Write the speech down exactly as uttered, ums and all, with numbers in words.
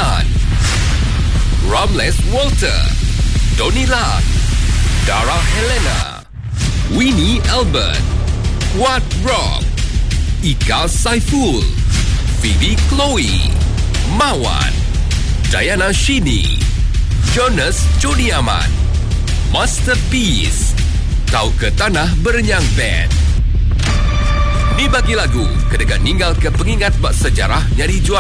Lan, Ramles Walter, Tony Lam, Dara Helena, Winnie Albert, Wat Rob, Ika Saiful, Phoebe Chloe, Mawan, Diana Shini, Jonas Jody Aman, Masterpiece, Tau ke Tanah Berenyang Band. Ni bagi lagu, kedekat ninggal ke pengingat bak sejarah nyari juara